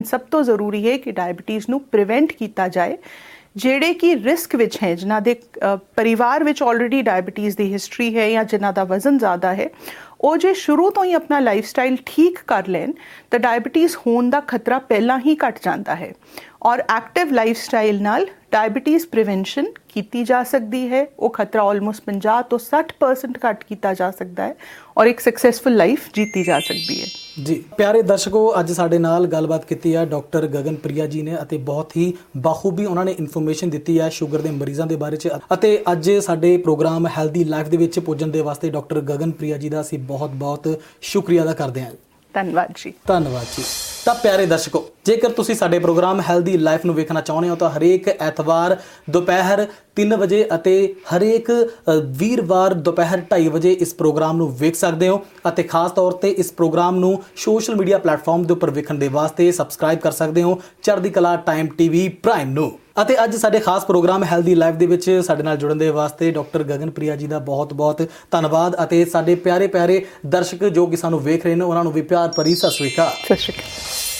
ਸਭ ਤੋਂ ਜ਼ਰੂਰੀ ਹੈ ਕਿ ਡਾਇਬਟੀਜ਼ ਨੂੰ ਪ੍ਰੀਵੈਂਟ ਕੀਤਾ ਜਾਏ। ਜਿਹੜੇ ਕਿ ਰਿਸਕ ਵਿੱਚ ਹੈ, ਜਿਨ੍ਹਾਂ ਦੇ ਪਰਿਵਾਰ ਵਿੱਚ ਆਲਰੇਡੀ ਡਾਇਬਟੀਜ਼ ਦੀ ਹਿਸਟਰੀ ਹੈ ਜਾਂ ਜਿਨ੍ਹਾਂ ਦਾ ਵਜ਼ਨ ਜ਼ਿਆਦਾ ਹੈ, ਉਹ ਜੇ ਸ਼ੁਰੂ ਤੋਂ ਹੀ ਆਪਣਾ ਲਾਈਫ ਸਟਾਈਲ ਠੀਕ ਕਰ ਲੈਣ ਤਾਂ ਡਾਇਬਟੀਜ਼ ਹੋਣ ਦਾ ਖਤਰਾ ਪਹਿਲਾਂ ਹੀ ਘਟ ਜਾਂਦਾ ਹੈ। ਔਰ ਐਕਟਿਵ ਲਾਈਫ ਸਟਾਈਲ ਨਾਲ ਡਾਇਬਟੀਜ਼ ਪ੍ਰੀਵੈਂਸ਼ਨ ਕੀਤੀ ਜਾ ਸਕਦੀ ਹੈ। ਉਹ ਖਤਰਾ ਆਲਮੋਸਟ 50 ਤੋਂ 60% ਘੱਟ ਕੀਤਾ ਜਾ ਸਕਦਾ ਹੈ ਔਰ ਇੱਕ ਸਕਸੈਸਫੁਲ ਲਾਈਫ ਜੀਤੀ ਜਾ ਸਕਦੀ ਹੈ। ਜੀ ਪਿਆਰੇ ਦਰਸ਼ਕੋ, ਅੱਜ ਸਾਡੇ ਨਾਲ ਗੱਲਬਾਤ ਕੀਤੀ ਹੈ ਡਾਕਟਰ ਗਗਨਪ੍ਰਿਆ ਜੀ ਨੇ ਅਤੇ ਬਹੁਤ ਹੀ ਬਾਖੂਬੀ ਉਹਨਾਂ ਨੇ ਇਨਫੋਰਮੇਸ਼ਨ ਦਿੱਤੀ ਹੈ ਸ਼ੂਗਰ ਦੇ ਮਰੀਜ਼ਾਂ ਦੇ ਬਾਰੇ 'ਚ। ਅਤੇ ਅੱਜ ਸਾਡੇ ਪ੍ਰੋਗਰਾਮ ਹੈਲਦੀ ਲਾਈਫ ਦੇ ਵਿੱਚ ਪੁੱਜਣ ਦੇ ਵਾਸਤੇ ਡਾਕਟਰ ਗਗਨਪ੍ਰਿਆ ਜੀ ਦਾ ਅਸੀਂ ਬਹੁਤ ਬਹੁਤ ਸ਼ੁਕਰੀਆ ਅਦਾ ਕਰਦੇ ਹਾਂ। ਧੰਨਵਾਦ ਜੀ। ਧੰਨਵਾਦ ਜੀ। ਤਾਂ ਪਿਆਰੇ ਦਰਸ਼ਕੋ, ਜੇਕਰ ਤੁਸੀਂ ਸਾਡੇ ਪ੍ਰੋਗਰਾਮ ਹੈਲਦੀ ਲਾਈਫ ਨੂੰ ਵੇਖਣਾ ਚਾਹੁੰਦੇ ਹੋ ਤਾਂ ਹਰੇਕ ਐਤਵਾਰ ਦੁਪਹਿਰ 3 ਵਜੇ ਅਤੇ ਹਰੇਕ ਵੀਰਵਾਰ ਦੁਪਹਿਰ 2:30 ਵਜੇ ਇਸ ਪ੍ਰੋਗਰਾਮ ਨੂੰ ਵੇਖ ਸਕਦੇ ਹੋ। ਅਤੇ ਖਾਸ ਤੌਰ ਤੇ ਇਸ ਪ੍ਰੋਗਰਾਮ ਨੂੰ ਸੋਸ਼ਲ ਮੀਡੀਆ ਪਲੇਟਫਾਰਮ ਦੇ ਉੱਪਰ ਵੇਖਣ ਦੇ ਵਾਸਤੇ ਸਬਸਕ੍ਰਾਈਬ ਕਰ ਸਕਦੇ ਹੋ ਚੜ੍ਹਦੀ ਕਲਾ ਟਾਈਮ TV ਪ੍ਰਾਈਮ ਨੂੰ। ਅਤੇ ਅੱਜ ਸਾਡੇ ਖਾਸ ਪ੍ਰੋਗਰਾਮ ਹੈਲਦੀ ਲਾਈਫ ਦੇ ਵਿੱਚ ਸਾਡੇ ਨਾਲ ਜੁੜਨ ਦੇ ਵਾਸਤੇ ਡਾਕਟਰ ਗਗਨਪ੍ਰਿਆ ਜੀ ਦਾ ਬਹੁਤ ਬਹੁਤ ਧੰਨਵਾਦ। ਅਤੇ ਸਾਡੇ ਪਿਆਰੇ ਪਿਆਰੇ ਦਰਸ਼ਕ ਜੋ ਕਿ ਸਾਨੂੰ ਵੇਖ ਰਹੇ ਨੇ ਉਹਨਾਂ ਨੂੰ ਵੀ ਪਿਆਰ ਭਰੀ ਸਤਿ ਸ਼੍ਰੀ ਅਕਾਲ। ਸਤਿ ਸ਼੍ਰੀ ਅਕਾਲ।